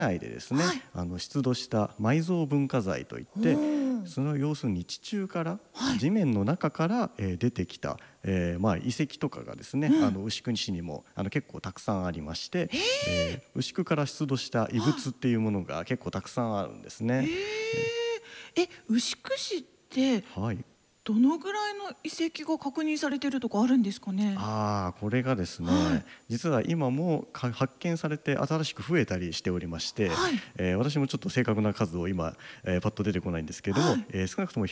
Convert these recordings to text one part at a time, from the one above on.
内でですね、 はい。 出土した埋蔵文化財といっおて、 お。 その要するに地中からはい。 地面の中から、出てきた、遺跡とかがですね、 うん。 牛久市にも結構たくさんありまして、 へえ。 牛久から出土した遺は物っていうものが結構たくさんあるんですい。 ね。 牛久市ってはい。 どのぐらいの遺跡が確認されてるとかあるんですかね？ これがですはい。 ね、実は今も発見されて新しく増えたりしておりまして、 はい。 私もちょっと正確な数を今、パッと出てこないんですけれども、 はい。 少なくとも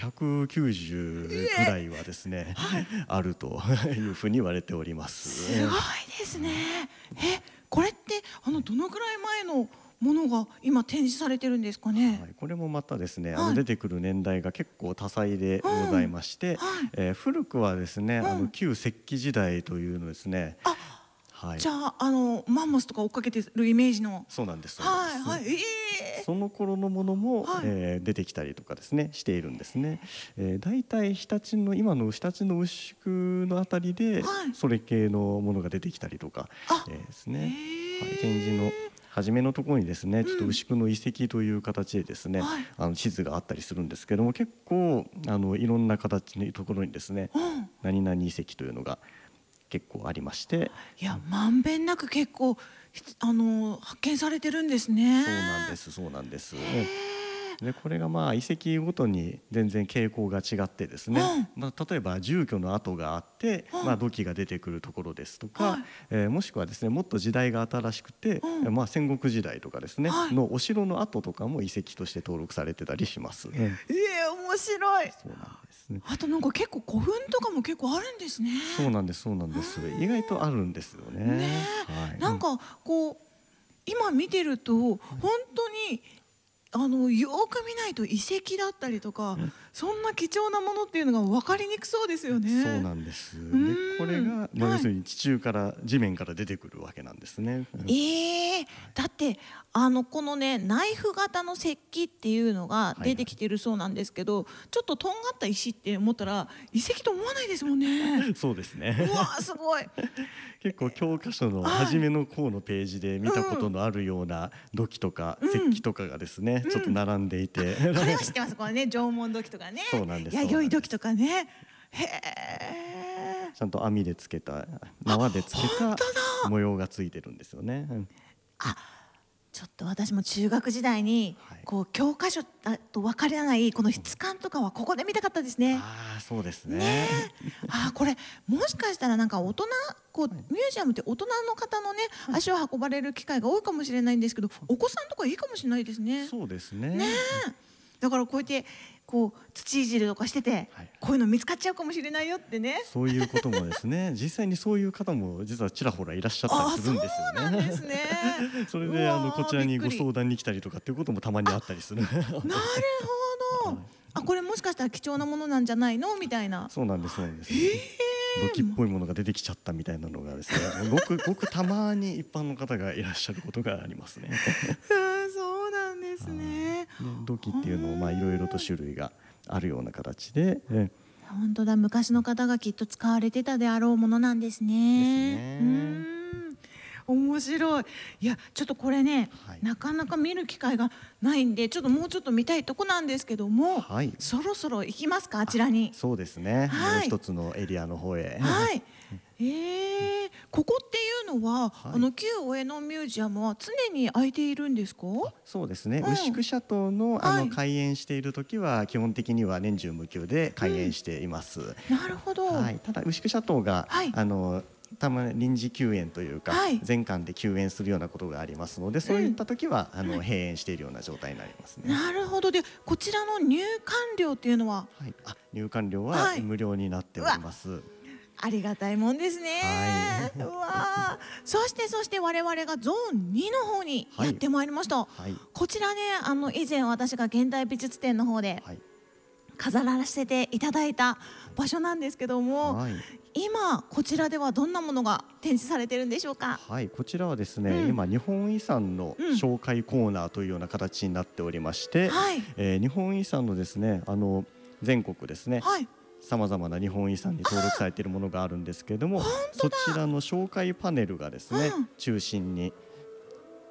190ぐらいはですねはい。 あるというふうに言われております。 すごいですね。これってどのぐらい前のものが今展示されてるんですかね？ はい、これもまたですね、 はい。 出てくる年代が結構多彩でございうん。 まして、 はい。 古くはですね、 うん。 旧石器時代というのですね。 あ、 はい、 じゃあ、マンモスとか追っかけてるイメージの。 そうなんです、そうなんです。 はいはい。 その頃のものも、 はい。 出てきたりとかですねしているんですね。だいたい今の日立の牛久のあたりではい。 それ系のものが出てきたりとか、 あ、 ですね。はい、展示のへえ。 初めのところにですね、ちょっとうん。 牛久の遺跡という形でですね、 はい。 地図があったりするんですけども、結構いろんな形のところにですね、 うん。 何々遺跡というのが結構ありまして。 いや、まんべんなく結構、発見されてるんですね。 そうなんです、そうなんです。 へえ。 でこれが遺跡ごとに全然傾向が違ってですね、 うん。 例えば住居の跡があって、 うん。 土器が出てくるところですとか、 はい。 もしくはですねもっと時代が新しくて、 うん。 戦国時代とかですねはい。 のお城の跡とかも遺跡として登録されてたりします。 面白い。 そうなんですね。 あとなんか結構古墳とかも結構あるんですね。 そうなんです、そうなんです。意外とあるんですよねね。はい。 なんかこう今見てると本はい。 当によーく見ないと遺跡だったりとかそんな貴重なものっていうのが分かりにくそうですよそうね。 なんです。 うで、これん。 が、要はい。 するに地面から出てくるわけなんですね。 だってこのねナイフ型の石器っていうのがはいはい。 出てきてるそうなんですけど、ちょっととんがった石って思ったら遺跡と思わないですもんね。 そうですね。 うわーすごい。 結構教科書のはい。 初めの方のページで見たことのあるような土器とか石器とかがですね、ちょっと並んでいて、 これは知ってます。これね、縄文土器とかね、 そうなんです、そうなんです。 弥生土器とかね。へえ。 ちゃんと網でつけたあ、 縄でつけた本当だ。 模様がついてるんですよね。 あ、ちょっと私も中学時代にはい。 こう教科書だと分からないこの質感とかはここで見たかったですね。 ああ、そうですねね。 え。これもしかしたらなんか大人はい。 ミュージアムって大人の方のねはい。 足を運ばれる機会が多いかもしれないんですけど、お子さんとかいいかもしれないですね。 そうですねね。 え。だからこうやってこう土いじりとかしててはい。 こういうの見つかっちゃうかもしれないよってね。 そういうこともですね、実際にそういう方も実はちらほらいらっしゃったりああ、そうするんですよなんですね。 ね。 それうでこわー、 ちらにごびっくり。 相談に来たりとかっていうこともたまにあったりする。 なるほど。 はい。 これもしかしたら貴重なものなんじゃないのみたいな。 そうなんです、そうなんです。 え土器っえ、 ぽいものが出てきちゃったみたいなのがですね、ごくたまに一般の方がいらっしゃることがありますね。 そうなんですはね。 い。で、土器っていうのもいろいろとは種類があるような形で、 本当だ、昔の方がきっと使われてたであろうものなんですですね。 ね。 面白い。いや、ちょっとこれね、 はい。 なかなか見る機会がないんで、ちょっともうちょっと見たいとこなんですけども、 はい。 そろそろ行きますか、あちらに。 そうですね。もうはい。 一つのエリアの方へ。 はい。ここっていうのは、 はい。 旧上野ミュージアムは常に開いているんですか？ そうですね。牛うん。 久シャトーのはい。 開園している時は基本的には年中無休で開園うん。 しています。 なるほど。 はい。ただ牛久シャトーがはい。 たまに臨時休園というかはい。 全館で休園するようなことがありますので、そういっうん。 た時ははい。 閉園しているような状態になりますね。 なるほど。で、こちらの入館料っていうのは、 はい。入館料ははい。 無料になっておりうわ、 ます。 ありがたいもんですはい。 ね。うわー。そして我々がゾーン2の方にはい。 やってまいりました。 はい。 こちらね、以前私が現代美術展の方ではい。 飾らせていただいた場所なんですけども、 はい。 今こちらではどんなものが展示されてるんでしょうか？ はい、こちらはですね、 うん。 今日本遺産のうん。 紹介コーナーというような形になっておりまして、 はい。 日本遺産のですね、全国ですね、 はい。 さまざまな日本遺産に登録されているものがあるんですけれども、 本当そちらだ。 の紹介パネルがですね、 うん。 中心に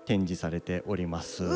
展示されております。